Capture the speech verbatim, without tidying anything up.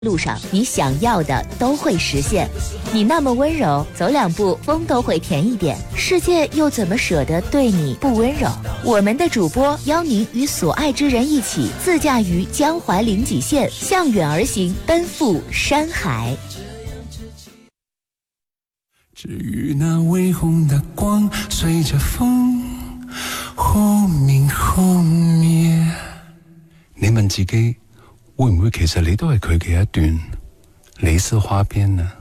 路上，你想要的都会实现。你那么温柔，走两步风都会甜一点。世界又怎么舍得对你不温柔？我们的主播邀您与所爱之人一起自驾于江淮临济县，向远而行，奔赴山海。 至于那微红的光，随着风忽明忽灭。你問自己，會唔會其實你都係佢嘅一段李斯花邊呢？